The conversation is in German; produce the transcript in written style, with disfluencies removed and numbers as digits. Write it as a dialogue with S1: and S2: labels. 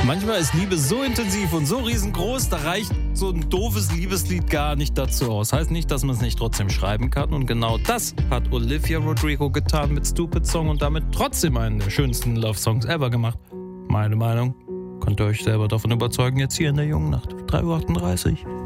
S1: Manchmal ist Liebe so intensiv und so riesengroß, da reicht so ein doofes Liebeslied gar nicht dazu aus. Heißt nicht, dass man es nicht trotzdem schreiben kann. Und genau das hat Olivia Rodrigo getan mit Stupid Song und damit trotzdem einen der schönsten Love-Songs ever gemacht. Meine Meinung, könnt ihr euch selber davon überzeugen, jetzt hier in der Jungen Nacht. 3:38 Uhr.